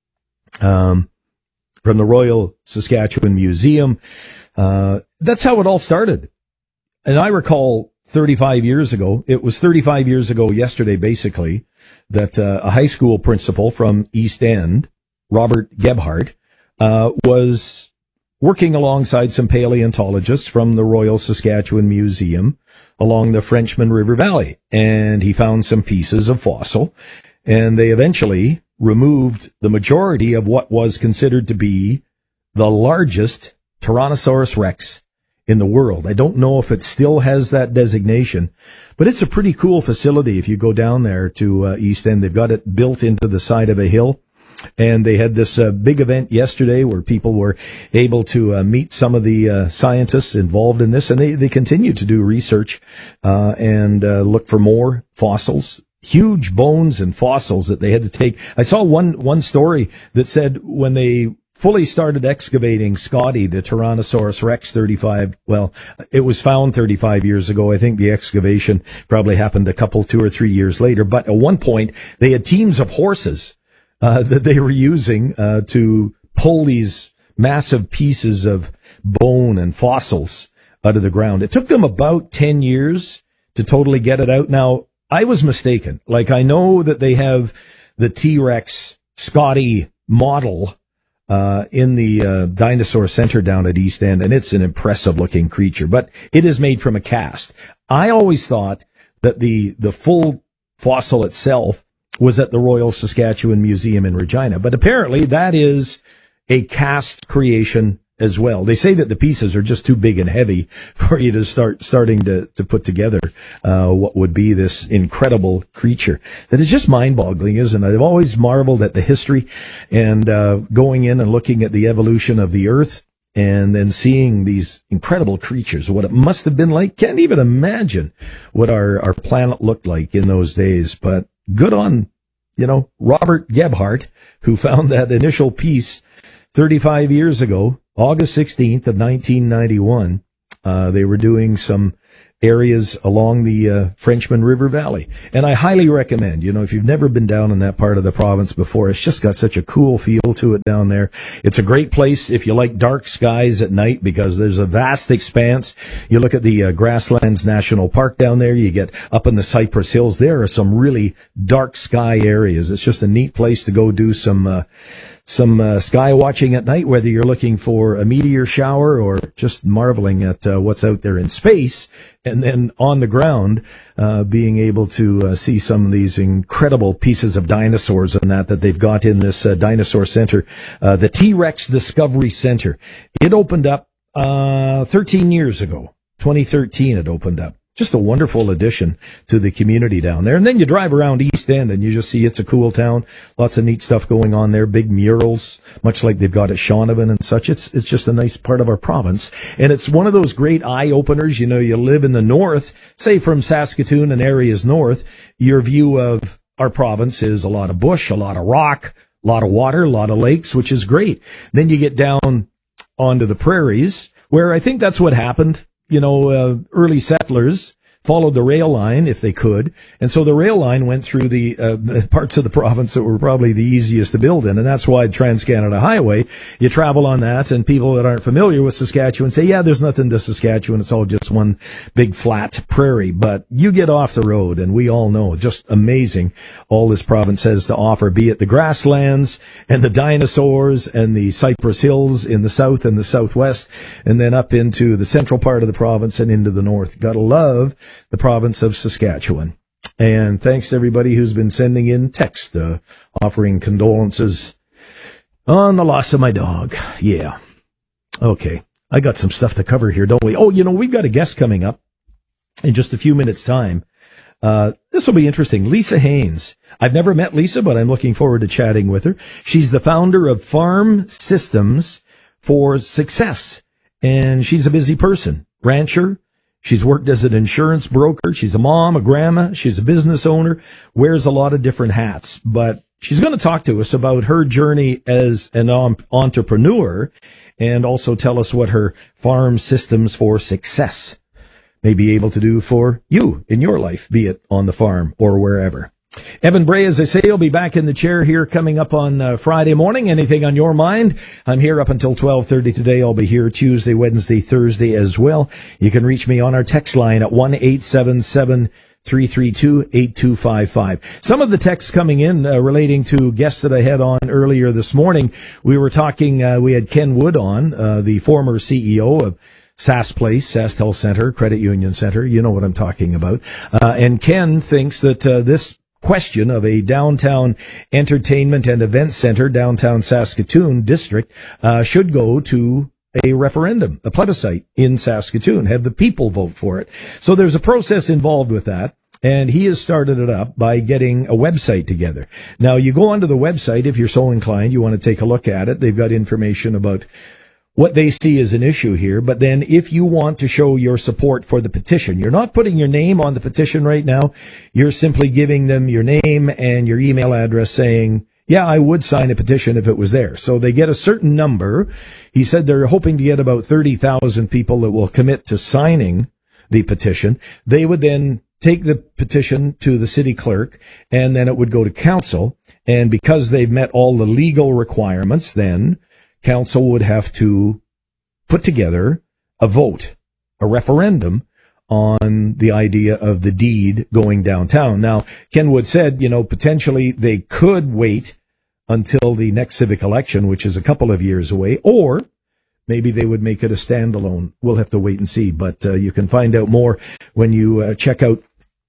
Um, from the Royal Saskatchewan Museum. Uh, that's how it all started. And I recall thirty-five years ago, it was thirty-five years ago yesterday, basically, that uh, a high school principal from East End, Robert Gebhardt, uh, was working alongside some paleontologists from the Royal Saskatchewan Museum along the Frenchman River Valley. And he found some pieces of fossil, and they eventually removed the majority of what was considered to be the largest Tyrannosaurus Rex in the world. I don't know if it still has that designation, but it's a pretty cool facility. If you go down there to uh, East End, they've got it built into the side of a hill. And they had this uh, big event yesterday where people were able to uh, meet some of the uh, scientists involved in this, and they, they continue to do research uh, and uh, look for more fossils. Huge bones and fossils that they had to take. I saw one, one story that said when they fully started excavating Scotty, the Tyrannosaurus Rex thirty-five, well, it was found thirty-five years ago. I think the excavation probably happened a couple, two or three years later. But at one point, they had teams of horses uh, that they were using uh, to pull these massive pieces of bone and fossils out of the ground. It took them about ten years to totally get it out. Now, I was mistaken. Like, I know that they have the T-Rex Scotty model uh in the uh, Dinosaur Center down at East End, and it's an impressive looking creature, but it is made from a cast. I always thought that the the full fossil itself was at the Royal Saskatchewan Museum in Regina, but apparently that is a cast creation as well. They say that the pieces are just too big and heavy for you to start starting to, to put together uh, what would be this incredible creature. That is just mind-boggling, isn't it? I've always marveled at the history and uh, going in and looking at the evolution of the Earth and then seeing these incredible creatures, what it must have been like. Can't even imagine what our, our planet looked like in those days. But good on, you know, Robert Gebhardt, who found that initial piece thirty-five years ago, August sixteenth of nineteen ninety-one. Uh, they were doing some areas along the uh, Frenchman River Valley. And I highly recommend, you know, if you've never been down in that part of the province before, it's just got such a cool feel to it down there. It's a great place if you like dark skies at night, because there's a vast expanse. You look at the uh, Grasslands National Park down there, you get up in the Cypress Hills, there are some really dark sky areas. It's just a neat place to go do some uh, some uh, sky watching at night, whether you're looking for a meteor shower or just marveling at uh, what's out there in space, and then on the ground, uh, being able to uh, see some of these incredible pieces of dinosaurs and that that they've got in this uh, dinosaur center, uh, the T-Rex Discovery Center. It opened up uh, thirteen years ago. twenty thirteen it opened up. Just a wonderful addition to the community down there. And then you drive around East End and you just see it's a cool town. Lots of neat stuff going on there. Big murals, much like they've got at Shaunavon and such. It's, it's just a nice part of our province. And it's one of those great eye openers. You know, you live in the north, say from Saskatoon and areas north, your view of our province is a lot of bush, a lot of rock, a lot of water, a lot of lakes, which is great. Then you get down onto the prairies, where I think that's what happened. You know, uh, early settlers followed the rail line if they could. And so the rail line went through the uh, parts of the province that were probably the easiest to build in. And that's why Trans-Canada Highway, you travel on that, and people that aren't familiar with Saskatchewan say, yeah, there's nothing to Saskatchewan. It's all just one big flat prairie. But you get off the road, and we all know, just amazing all this province has to offer, be it the grasslands and the dinosaurs and the Cypress Hills in the south and the southwest, and then up into the central part of the province and into the north. Gotta love the province of Saskatchewan. And thanks to everybody who's been sending in text, uh, offering condolences on the loss of my dog. Yeah. Okay. I got some stuff to cover here, don't we? Oh, you know, we've got a guest coming up in just a few minutes' time. Uh, this will be interesting. Lisa Haynes. I've never met Lisa, but I'm looking forward to chatting with her. She's the founder of Farm Systems for Success, and she's a busy person. Rancher. She's worked as an insurance broker. She's a mom, a grandma. She's a business owner, wears a lot of different hats. But she's going to talk to us about her journey as an entrepreneur, and also tell us what her Farm Systems for Success may be able to do for you in your life, be it on the farm or wherever. Evan Bray, as I say, will be back in the chair here coming up on uh, Friday morning. Anything on your mind? I'm here up until twelve thirty today. I'll be here Tuesday, Wednesday, Thursday as well. You can reach me on our text line at one eight seven seven, three three two, eight two five five. Some of the texts coming in uh, relating to guests that I had on earlier this morning. We were talking, uh, we had Ken Wood on, uh, the former C E O of Sask Place, SaskTel Center, Credit Union Center. You know what I'm talking about. Uh, and Ken thinks that uh, this question of a downtown entertainment and event center, downtown Saskatoon district, uh, should go to a referendum, a plebiscite in Saskatoon, have the people vote for it. So there's a process involved with that. And he has started it up by getting a website together. Now, you go onto the website, if you're so inclined, you want to take a look at it. They've got information about what they see as an issue here. But then if you want to show your support for the petition, you're not putting your name on the petition right now. You're simply giving them your name and your email address saying, yeah, I would sign a petition if it was there. So they get a certain number. He said they're hoping to get about thirty thousand people that will commit to signing the petition. They would then take the petition to the city clerk, and then it would go to council. And because they've met all the legal requirements, then council would have to put together a vote, a referendum on the idea of the deed going downtown. Now, Ken Wood said, you know, potentially they could wait until the next civic election, which is a couple of years away, or maybe they would make it a standalone. We'll have to wait and see, but uh, you can find out more when you uh, check out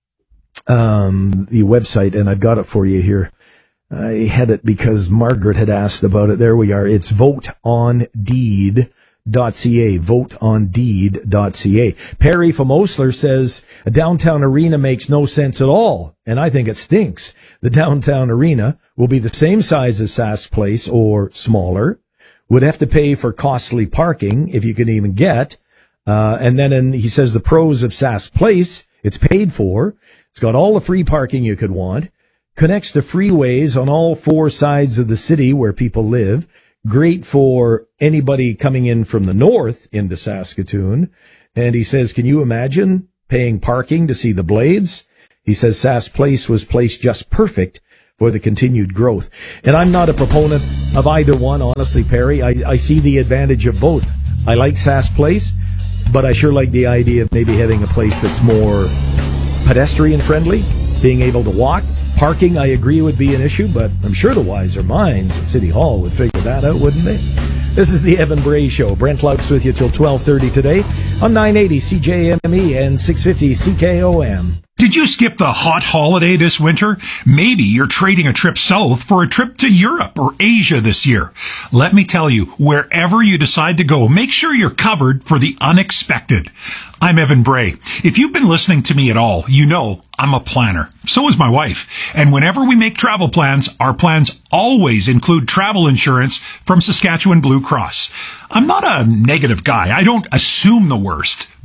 um, the website, and I've got it for you here. I had it because Margaret had asked about it. There we are. It's vote on deed dot c a, vote on deed dot c a. Perry from Osler says a downtown arena makes no sense at all, and I think it stinks. The downtown arena will be the same size as Sask Place or smaller, would have to pay for costly parking if you can even get. Uh, and then in, he says the pros of Sask Place, it's paid for. It's got all the free parking you could want. Connects to freeways on all four sides of the city where people live. Great for anybody coming in from the north into Saskatoon. And he says, can you imagine paying parking to see the Blades? He says Sask Place was placed just perfect for the continued growth. And I'm not a proponent of either one, honestly, Perry. I, I see the advantage of both. I like Sask Place, but I sure like the idea of maybe having a place that's more pedestrian friendly, being able to walk. Parking, I agree, would be an issue, but I'm sure the wiser minds at City Hall would figure that out, wouldn't they? This is the Evan Bray Show. Brent Laux with you till twelve thirty today on nine eighty C J M E and six fifty C K O M. Did you skip the hot holiday this winter? Maybe you're trading a trip south for a trip to Europe or Asia this year. Let me tell you, wherever you decide to go, make sure you're covered for the unexpected. I'm Evan Bray. If you've been listening to me at all, you know I'm a planner. So is my wife. And whenever we make travel plans, our plans always include travel insurance from Saskatchewan Blue Cross. I'm not a negative guy. I don't assume the worst.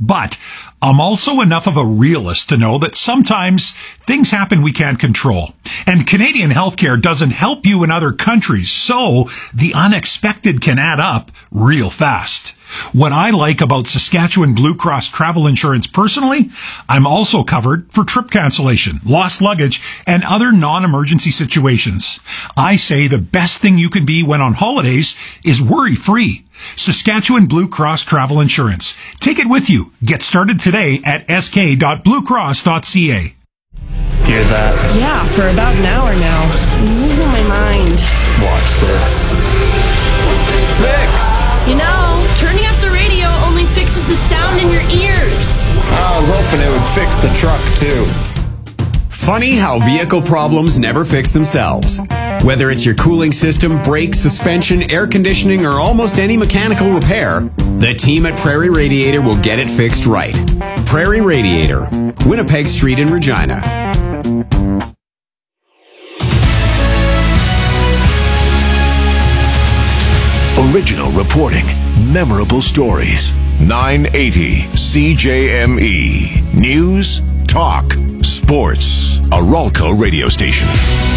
But I'm also enough of a realist to know that sometimes things happen we can't control. And Canadian healthcare doesn't help you in other countries, so the unexpected can add up real fast. What I like about Saskatchewan Blue Cross travel insurance personally, I'm also covered for trip cancellation, lost luggage, and other non-emergency situations. I say the best thing you can be when on holidays is worry-free. Saskatchewan Blue Cross Travel Insurance. Take it with you. Get started today at s k dot blue cross dot c a. Hear that? Yeah, for about an hour now. I'm losing my mind. Watch this. Fixed! You know, turning up the radio only fixes the sound in your ears. I was hoping it would fix the truck, too. Funny how vehicle problems never fix themselves. Whether it's your cooling system, brakes, suspension, air conditioning, or almost any mechanical repair, the team at Prairie Radiator will get it fixed right. Prairie Radiator, Winnipeg Street in Regina. Original reporting, memorable stories. nine eighty C J M E. News, talk, sports. A Ralco radio station.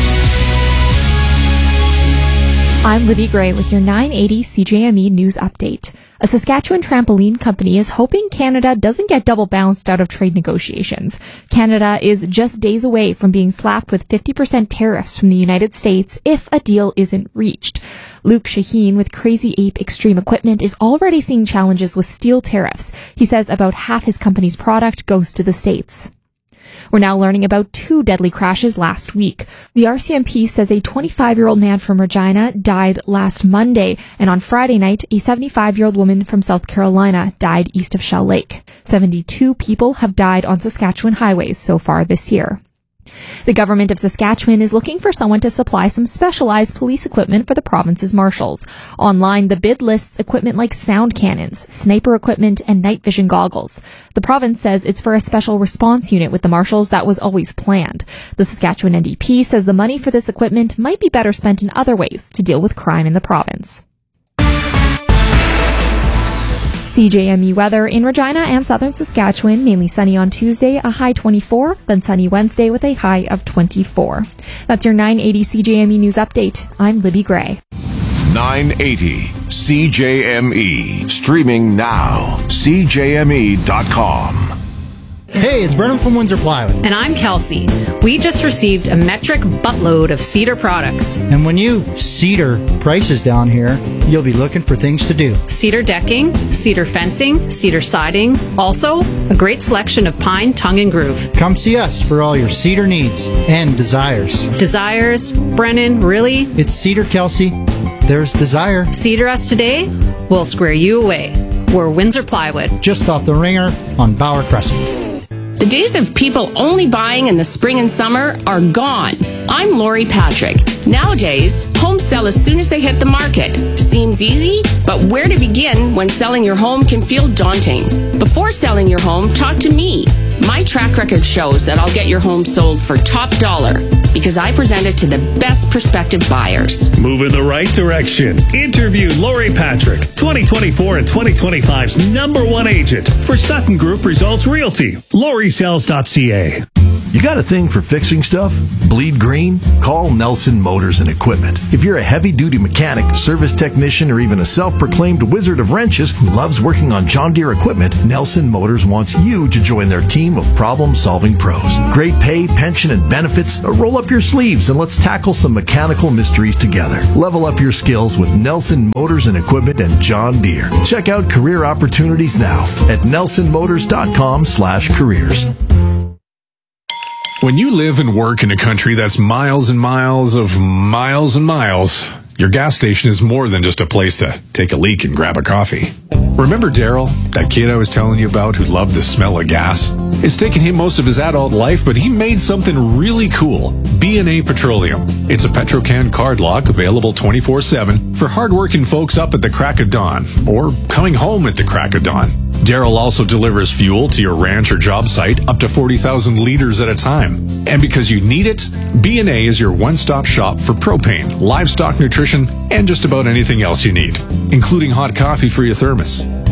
I'm Libby Gray with your nine eighty C J M E news update. A Saskatchewan trampoline company is hoping Canada doesn't get double bounced out of trade negotiations. Canada is just days away from being slapped with fifty percent tariffs from the United States if a deal isn't reached. Luke Shaheen with Crazy Ape Extreme Equipment is already seeing challenges with steel tariffs. He says about half his company's product goes to the States. We're now learning about two deadly crashes last week. The R C M P says a twenty-five-year-old man from Regina died last Monday, and on Friday night, a seventy-five-year-old woman from South Carolina died east of Shell Lake. seventy-two people have died on Saskatchewan highways so far this year. The government of Saskatchewan is looking for someone to supply some specialized police equipment for the province's marshals. Online, the bid lists equipment like sound cannons, sniper equipment, and night vision goggles. The province says it's for a special response unit with the marshals that was always planned. The Saskatchewan N D P says the money for this equipment might be better spent in other ways to deal with crime in the province. C J M E weather in Regina and southern Saskatchewan, mainly sunny on Tuesday, a high twenty-four, then sunny Wednesday with a high of twenty-four. That's your nine eighty C J M E news update. I'm Libby Gray. nine eighty C J M E. Streaming now. C J M E dot com. Hey, it's Brennan from Windsor Plywood. And I'm Kelsey. We just received a metric buttload of cedar products. And when you cedar prices down here, you'll be looking for things to do. Cedar decking, cedar fencing, cedar siding. Also, a great selection of pine, tongue, and groove. Come see us for all your cedar needs and desires. Desires? Brennan, really? It's Cedar, Kelsey. There's desire. Cedar us today, we'll square you away. We're Windsor Plywood. Just off the ringer on Bauer Crescent. The days of people only buying in the spring and summer are gone. I'm Lori Patrick. Nowadays, homes sell as soon as they hit the market. Seems easy, but where to begin when selling your home can feel daunting? Before selling your home, talk to me. My track record shows that I'll get your home sold for top dollar because I present it to the best prospective buyers. Move in the right direction. Interview Lori Patrick, twenty twenty-four and twenty twenty-five's number one agent for Sutton Group Results Realty. Lori Sells dot C A. You got a thing for fixing stuff? Bleed green? Call Nelson Motors and Equipment. If you're a heavy-duty mechanic, service technician, or even a self-proclaimed wizard of wrenches who loves working on John Deere equipment, Nelson Motors wants you to join their team of problem-solving pros. Great pay, pension, and benefits. Roll up your sleeves and let's tackle some mechanical mysteries together. Level up your skills with Nelson Motors and Equipment and John Deere. Check out career opportunities now at nelson motors dot com slash careers. When you live and work in a country that's miles and miles of miles and miles, your gas station is more than just a place to take a leak and grab a coffee. Remember Daryl, that kid I was telling you about who loved the smell of gas? It's taken him most of his adult life, but he made something really cool. B and A Petroleum. It's a Petrocan card lock available twenty-four seven for hardworking folks up at the crack of dawn or coming home at the crack of dawn. Daryl also delivers fuel to your ranch or job site up to forty thousand liters at a time. And because you need it, B and A is your one-stop shop for propane, livestock nutrition, and just about anything else you need, including hot coffee for your thermos.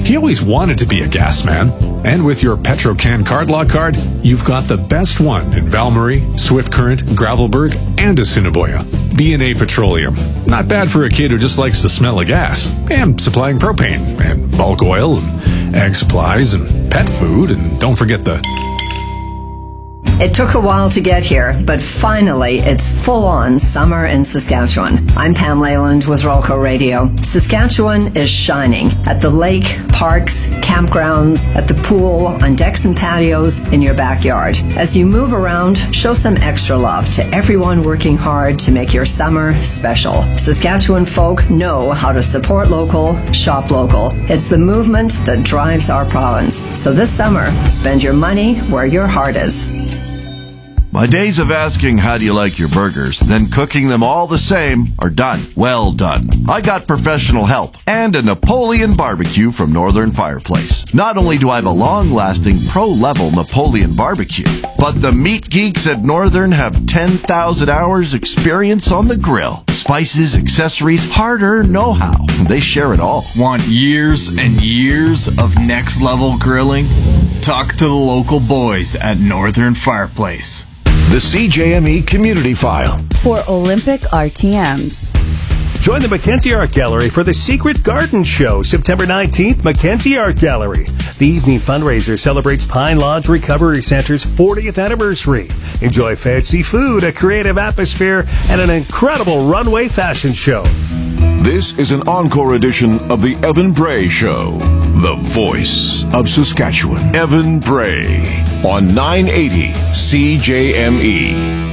He always wanted to be a gas man. And with your Petrocan card lock card, you've got the best one in Valmarie, Swift Current, Gravelburg, and Assiniboia. B and A Petroleum. Not bad for a kid who just likes the smell of gas. And supplying propane, and bulk oil, and ag supplies, and pet food, and don't forget the... It took a while to get here, but finally it's full-on summer in Saskatchewan. I'm Pam Leyland with Rolco Radio. Saskatchewan is shining at the lake, parks, campgrounds, at the pool, on decks and patios, in your backyard. As you move around, show some extra love to everyone working hard to make your summer special. Saskatchewan folk know how to support local, shop local. It's the movement that drives our province. So this summer, spend your money where your heart is. My days of asking how do you like your burgers, then cooking them all the same are done. Well done. I got professional help and a Napoleon barbecue from Northern Fireplace. Not only do I have a long-lasting pro-level Napoleon barbecue, but the meat geeks at Northern have ten thousand hours experience on the grill. Spices, accessories, hard-earned know-how. They share it all. Want years and years of next-level grilling? Talk to the local boys at Northern Fireplace. The C J M E Community File. For Olympic R T Ms. Join the Mackenzie Art Gallery for the Secret Garden Show, September nineteenth, Mackenzie Art Gallery. The evening fundraiser celebrates Pine Lodge Recovery Center's fortieth anniversary. Enjoy fancy food, a creative atmosphere, and an incredible runway fashion show. This is an encore edition of The Evan Bray Show, the voice of Saskatchewan. Evan Bray on nine eighty C J M E.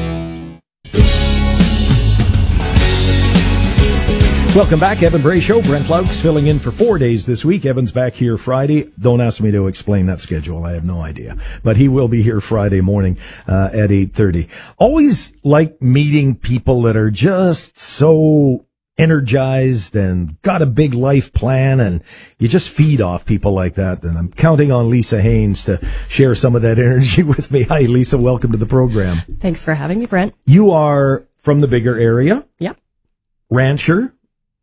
Welcome back, Evan Bray Show. Brent Laux filling in for four days this week. Evan's back here Friday. Don't ask me to explain that schedule. I have no idea. But he will be here Friday morning uh, at eight thirty. Always like meeting people that are just so energized and got a big life plan, and you just feed off people like that. And I'm counting on Lisa Haynes to share some of that energy with me. Hi, Lisa. Welcome to the program. Thanks for having me, Brent. You are from the bigger area. Yep. Rancher.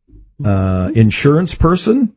Uh, insurance person,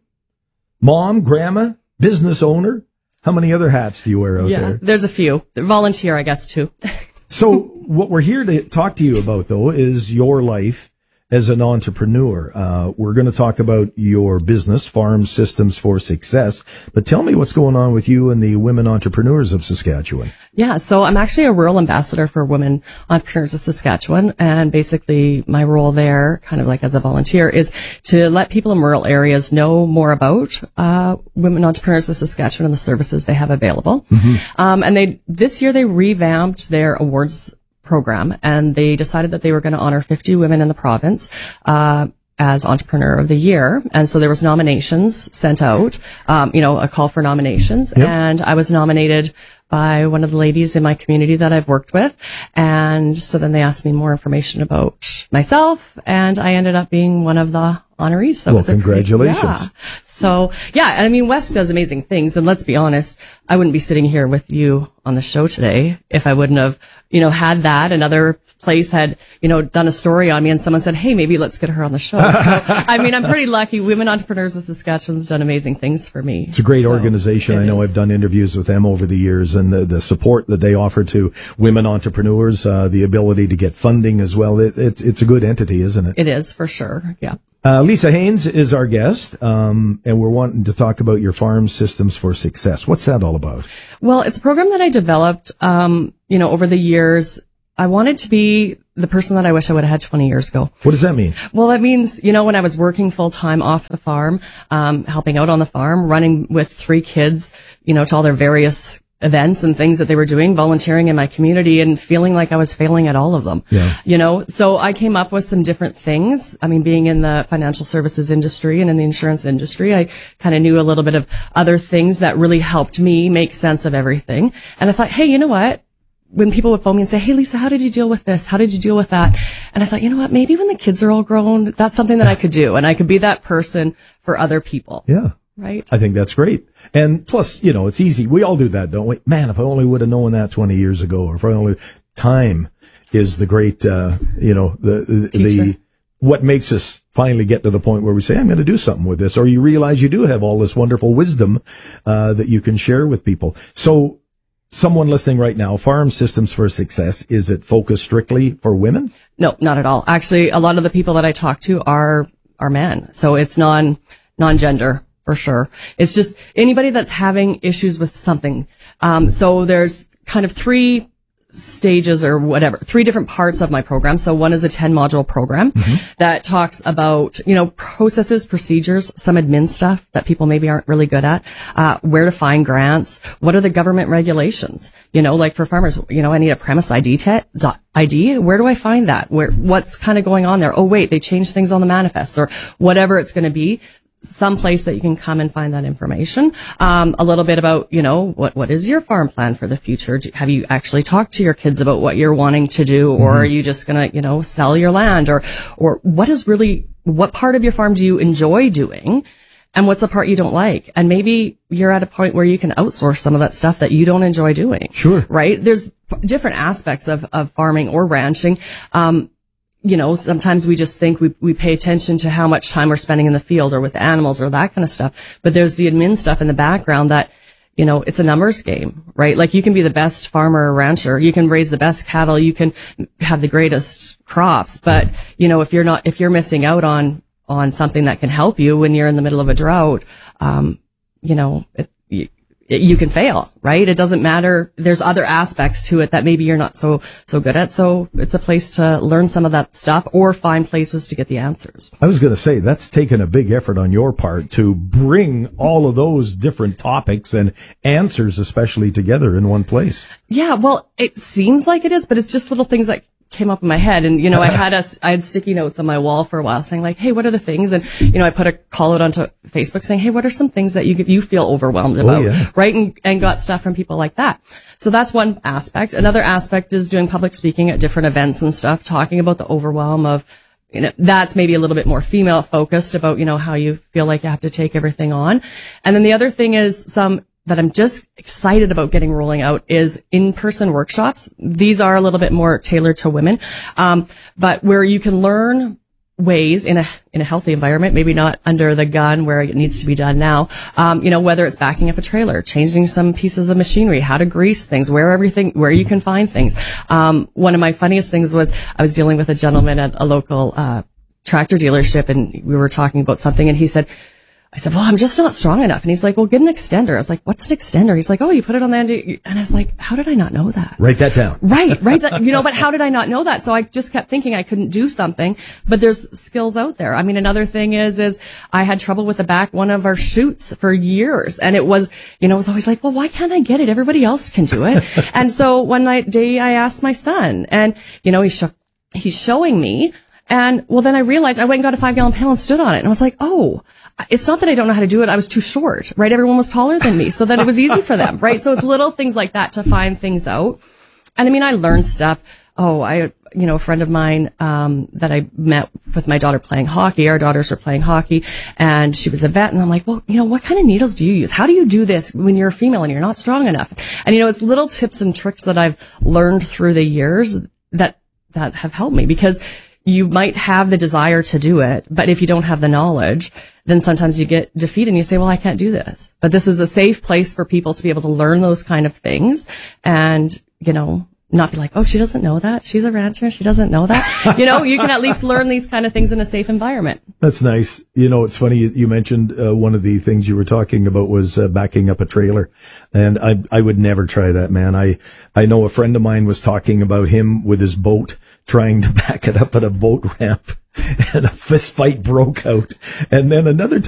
mom, grandma, business owner. How many other hats do you wear out yeah, there? There's a few. Volunteer, I guess, too. So what we're here to talk to you about, though, is your life as an entrepreneur. Uh, we're going to talk about your business, Farm Systems for Success. But tell me what's going on with you and the women entrepreneurs of Saskatchewan. Yeah, so I'm actually a rural ambassador for Women Entrepreneurs of Saskatchewan. And basically my role there, kind of like as a volunteer, is to let people in rural areas know more about uh Women Entrepreneurs of Saskatchewan and the services they have available. Mm-hmm. Um, and they this year they revamped their awards program, and they decided that they were going to honor fifty women in the province uh as Entrepreneur of the Year. And so there was nominations sent out, um, you know, a call for nominations. Yep. And I was nominated by one of the ladies in my community that I've worked with. And so then they asked me more information about myself, and I ended up being one of the honorees. So well, it was a congratulations. Pretty, yeah. So, yeah, and I mean, West does amazing things. And let's be honest, I wouldn't be sitting here with you on the show today if I wouldn't have, you know, had that. Another place had, you know, done a story on me, and someone said, hey, maybe let's get her on the show. So, I mean, I'm pretty lucky. Women Entrepreneurs of Saskatchewan's done amazing things for me. It's a great so, organization. I know is. I've done interviews with them over the years, and the, the support that they offer to women entrepreneurs, uh, the ability to get funding as well. It, it's, it's a good entity, isn't it? It is, for sure. Yeah. Uh, Lisa Haynes is our guest, um, and we're wanting to talk about your Farm Systems for Success. What's that all about? Well, it's a program that I developed, um, you know, over the years. I wanted to be the person that I wish I would have had twenty years ago. What does that mean? Well, that means, you know, when I was working full time off the farm, um, helping out on the farm, running with three kids, you know, to all their various events and things that they were doing, volunteering in my community, and feeling like I was failing at all of them. Yeah. You know, so I came up with some different things. I mean, being in the financial services industry and in the insurance industry, I kind of knew a little bit of other things that really helped me make sense of everything. And I thought, hey, you know what? When people would phone me and say, hey, Lisa, how did you deal with this? How did you deal with that? And I thought, you know what? Maybe when the kids are all grown, that's something that I could do. And I could be that person for other people. Yeah. Right. I think that's great. And plus, you know, it's easy. We all do that, don't we? Man, if I only would have known that twenty years ago, or if I only, time is the great, uh, you know, the, the, the, what makes us finally get to the point where we say, I'm going to do something with this, or you realize you do have all this wonderful wisdom uh, that you can share with people. So someone listening right now, Farm Systems for Success, is it focused strictly for women? No, not at all. Actually, a lot of the people that I talk to are are men. So it's non non-gender for sure. It's just anybody that's having issues with something. Um, so there's kind of three stages or whatever, three different parts of my program. So one is a ten module program mm-hmm. that talks about, you know, processes, procedures, some admin stuff that people maybe aren't really good at, uh, where to find grants, what are the government regulations, you know, like for farmers, you know, I need a premise I D, te- I D. Where do I find that? Where, what's kind of going on there? Oh, wait, they changed things on the manifest or whatever it's going to be. Some place that you can come and find that information. Um, a little bit about, you know, what, what is your farm plan for the future? Do, have you actually talked to your kids about what you're wanting to do? Or mm-hmm. are you just going to, you know, sell your land? Or, or what is really, what part of your farm do you enjoy doing? And what's the part you don't like? And maybe you're at a point where you can outsource some of that stuff that you don't enjoy doing. Sure. Right? There's different aspects of, of farming or ranching. Um, You know, sometimes we just think we, we pay attention to how much time we're spending in the field or with animals or that kind of stuff. But there's the admin stuff in the background that, you know, it's a numbers game, right? Like you can be the best farmer or rancher. You can raise the best cattle. You can have the greatest crops. But, you know, if you're not, if you're missing out on, on something that can help you when you're in the middle of a drought, um, you know, it, you, you can fail, right? It doesn't matter. There's other aspects to it that maybe you're not so, so good at. So it's a place to learn some of that stuff or find places to get the answers. I was going to say that's taken a big effort on your part to bring all of those different topics and answers, especially together in one place. Yeah. Well, it seems like it is, but it's just little things that came up in my head. And, you know, I had a, I had sticky notes on my wall for a while saying like, hey, what are the things? And, you know, I put a call out onto Facebook saying, hey, what are some things that you you feel overwhelmed about? Oh, yeah. Right. And, and got stuff from people like that. So that's one aspect. Another aspect is doing public speaking at different events and stuff, talking about the overwhelm of, you know, that's maybe a little bit more female focused about, you know, how you feel like you have to take everything on. And then the other thing is some that I'm just excited about getting rolling out is in-person workshops. These are a little bit more tailored to women, um, but where you can learn ways in a in a healthy environment, maybe not under the gun where it needs to be done now. Um, you know, whether it's backing up a trailer, changing some pieces of machinery, how to grease things, where everything, where you can find things. Um, one of my funniest things was I was dealing with a gentleman at a local uh tractor dealership, and we were talking about something, and he said, I said, well, I'm just not strong enough. And he's like, well, get an extender. I was like, what's an extender? He's like, oh, you put it on the end. And I was like, how did I not know that? Write that down. Right, right. You know, but how did I not know that? So I just kept thinking I couldn't do something, but there's skills out there. I mean, another thing is, is I had trouble with the back one of our chutes for years. And it was, you know, it was always like, well, why can't I get it? Everybody else can do it. And so one night day I asked my son, and, you know, he sh- he's showing me. And well, then I realized I went and got a five gallon pail and stood on it. And I was like, oh, it's not that I don't know how to do it. I was too short, right? Everyone was taller than me. So then it was easy for them, right? So it's little things like that to find things out. And I mean, I learned stuff. Oh, I, you know, a friend of mine, um, that I met with my daughter playing hockey. Our daughters were playing hockey, and she was a vet. And I'm like, well, you know, what kind of needles do you use? How do you do this when you're a female and you're not strong enough? And, you know, it's little tips and tricks that I've learned through the years that, that have helped me, because you might have the desire to do it, but if you don't have the knowledge, then sometimes you get defeated and you say, well, I can't do this. But this is a safe place for people to be able to learn those kind of things and, you know, not be like, oh, she doesn't know that. She's a rancher. She doesn't know that. You know, you can at least learn these kind of things in a safe environment. That's nice. You know, it's funny. You mentioned uh, one of the things you were talking about was uh, backing up a trailer. And I, I would never try that, man. I, I know a friend of mine was talking about him with his boat trying to back it up at a boat ramp, and a fist fight broke out. And then another time,